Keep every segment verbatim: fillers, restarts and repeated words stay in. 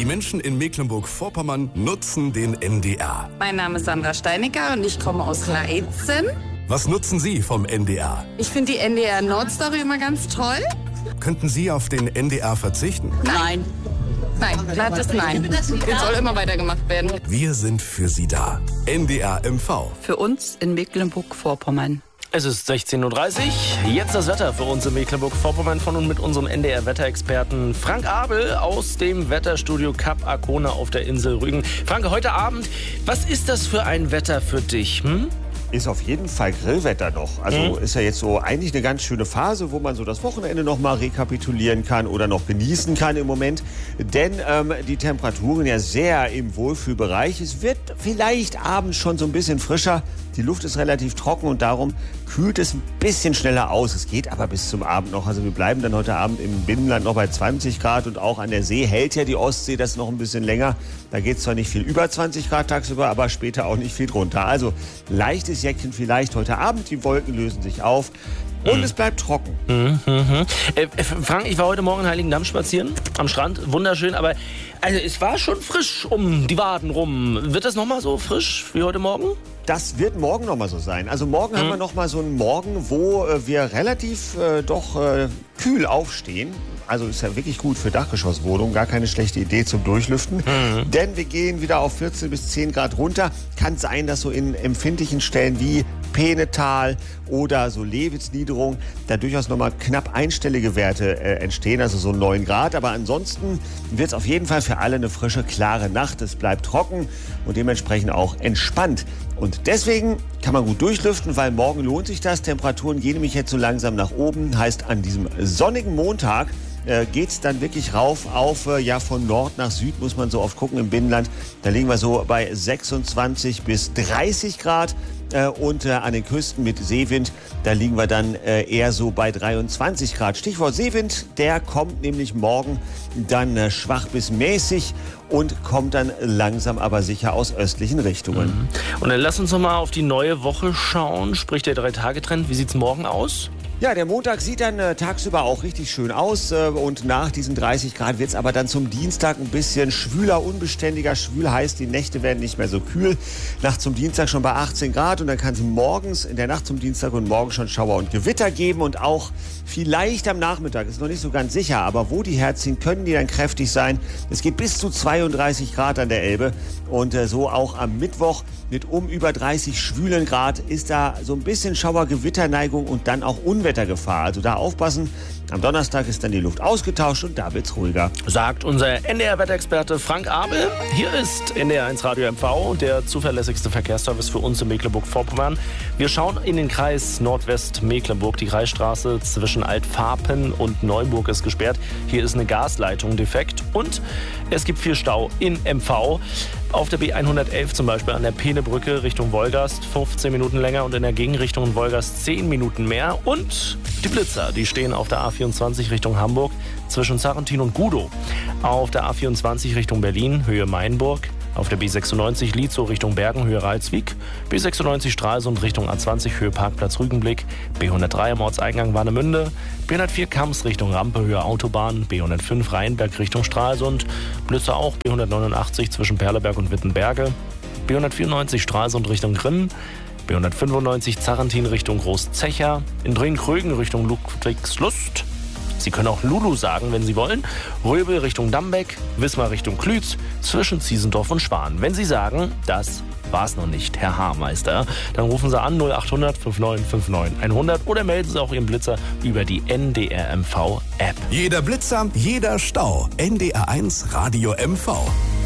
Menschen in Mecklenburg-Vorpommern nutzen den N D R. Mein Name ist Sandra Steinecker und ich komme aus Leitzen. Was nutzen Sie vom N D R? Ich finde die N D R Nordstory immer ganz toll. Könnten Sie auf den N D R verzichten? Nein. Nein, glattes Nein. Den soll immer weitergemacht werden. Wir sind für Sie da. N D R M V. Für uns in Mecklenburg-Vorpommern. Es ist sechzehn Uhr dreißig. Jetzt das Wetter für uns in Mecklenburg-Vorpommern von und mit unserem N D R-Wetterexperten Frank Abel aus dem Wetterstudio Kap Arkona auf der Insel Rügen. Frank, heute Abend, was ist das für ein Wetter für dich? Hm? Ist auf jeden Fall Grillwetter noch. Also mhm. ist ja jetzt so eigentlich eine ganz schöne Phase, wo man so das Wochenende noch mal rekapitulieren kann oder noch genießen kann im Moment. Denn ähm, die Temperaturen ja sehr im Wohlfühlbereich. Es wird vielleicht abends schon so ein bisschen frischer. Die Luft ist relativ trocken und darum kühlt es ein bisschen schneller aus. Es geht aber bis zum Abend noch. Also wir bleiben dann heute Abend im Binnenland noch bei zwanzig Grad und auch an der See hält ja die Ostsee das noch ein bisschen länger. Da geht es zwar nicht viel über zwanzig Grad tagsüber, aber später auch nicht viel drunter. Also leichtes Jäckchen vielleicht heute Abend. Die Wolken lösen sich auf. Und mhm. es bleibt trocken. Mhm, mhm. Äh, Frank, ich war heute Morgen in Heiligendamm spazieren, am Strand. Wunderschön, aber also es war schon frisch um die Waden rum. Wird das nochmal so frisch wie heute Morgen? Das wird morgen nochmal so sein. Also morgen mhm. haben wir nochmal so einen Morgen, wo äh, wir relativ äh, doch äh, kühl aufstehen. Also ist ja wirklich gut für Dachgeschosswohnungen, gar keine schlechte Idee zum Durchlüften. Mhm. Denn wir gehen wieder auf vierzehn bis zehn Grad runter. Kann sein, dass so in empfindlichen Stellen wie Peenetal oder so Lewitz-Niederung da durchaus nochmal knapp einstellige Werte äh, entstehen, also so neun Grad. Aber ansonsten wird es auf jeden Fall für alle eine frische, klare Nacht. Es bleibt trocken und dementsprechend auch entspannt. Und deswegen kann man gut durchlüften, weil morgen lohnt sich das. Temperaturen gehen nämlich jetzt so langsam nach oben. Heißt, an diesem sonnigen Montag äh, geht es dann wirklich rauf auf, äh, ja von Nord nach Süd muss man so oft gucken im Binnenland. Da liegen wir so bei sechsundzwanzig bis dreißig Grad. Äh, und äh, an den Küsten mit Seewind, da liegen wir dann äh, eher so bei dreiundzwanzig Grad. Stichwort Seewind, der kommt nämlich morgen dann äh, schwach bis mäßig und kommt dann langsam aber sicher aus östlichen Richtungen. Mhm. Und dann lass uns noch mal auf die neue Woche schauen, sprich der Drei-Tage-Trend. Wie sieht's morgen aus? Ja, der Montag sieht dann äh, tagsüber auch richtig schön aus äh, und nach diesen dreißig Grad wird es aber dann zum Dienstag ein bisschen schwüler, unbeständiger. Schwül heißt, die Nächte werden nicht mehr so kühl. Nacht zum Dienstag schon bei achtzehn Grad und dann kann es morgens, in der Nacht zum Dienstag und morgen schon Schauer und Gewitter geben und auch vielleicht am Nachmittag, ist noch nicht so ganz sicher, aber wo die herziehen, können die dann kräftig sein. Es geht bis zu zweiunddreißig Grad an der Elbe und äh, so auch am Mittwoch mit um über dreißig schwülen Grad ist da so ein bisschen Schauer-Gewitterneigung und dann auch Unwettergefahr. Also da aufpassen. Am Donnerstag ist dann die Luft ausgetauscht und da wird's ruhiger. Sagt unser N D R-Wetterexperte Frank Abel. Hier ist N D R eins Radio M V, der zuverlässigste Verkehrsservice für uns in Mecklenburg-Vorpommern. Wir schauen in den Kreis Nordwest-Mecklenburg. Die Kreisstraße zwischen Altfarpen und Neuburg ist gesperrt. Hier ist eine Gasleitung defekt und es gibt viel Stau in M V. Auf der B hundertelf zum Beispiel an der Peenebrücke Richtung Wolgast fünfzehn Minuten länger und in der Gegenrichtung in Wolgast zehn Minuten mehr. Und die Blitzer, die stehen auf der A vierundzwanzig Richtung Hamburg zwischen Sarrentin und Gudow. Auf der A vierundzwanzig Richtung Berlin, Höhe Mainburg. Auf der B sechsundneunzig Lietzow Richtung Bergen, Höhe Ralswiek. B sechsundneunzig Stralsund Richtung A zwanzig, Höhe Parkplatz Rügenblick. B hundertdrei am Ortseingang Warnemünde. B hundertvier Kamms Richtung Rampe, Höhe Autobahn. B hundertfünf Rheinberg Richtung Stralsund. Blitzer auch B hundertneunundachtzig zwischen Perleberg und Wittenberge. B hundertvierundneunzig Stralsund Richtung Grimm. B hundertfünfundneunzig Zarrentin Richtung Großzecher. In Drehen-Krögen Richtung Ludwigslust. Sie können auch Lulu sagen, wenn Sie wollen. Röbel Richtung Dambeck, Wismar Richtung Klütz, zwischen Ziesendorf und Schwan. Wenn Sie sagen, das war's noch nicht, Herr Haarmeister, dann rufen Sie an null achthundert neunundfünfzig neunundfünfzig hundert oder melden Sie auch Ihren Blitzer über die N D R M V App. Jeder Blitzer, jeder Stau. N D R eins Radio M V.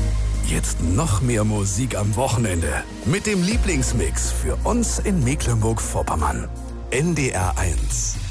Jetzt noch mehr Musik am Wochenende. Mit dem Lieblingsmix für uns in Mecklenburg-Vorpommern. N D R eins.